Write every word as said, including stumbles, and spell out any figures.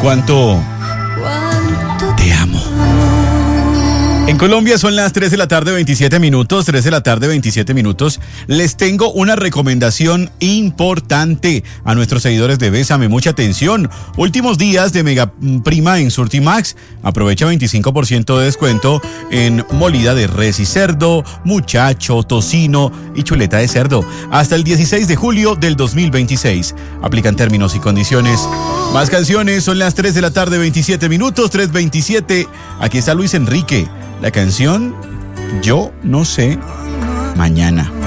cuánto te amo. En Colombia son las tres de la tarde, veintisiete minutos, tres de la tarde, veintisiete minutos. Les tengo una recomendación importante a nuestros seguidores de Bésame. Mucha atención. Últimos días de Mega Prima en Surtimax. Aprovecha veinticinco por ciento de descuento en molida de res y cerdo, muchacho, tocino y chuleta de cerdo. Hasta el dieciséis de julio del dos mil veintiséis. Aplican términos y condiciones. Más canciones, son las tres de la tarde, veintisiete minutos, tres veintisiete. Aquí está Luis Enrique. La canción Yo No Sé Mañana.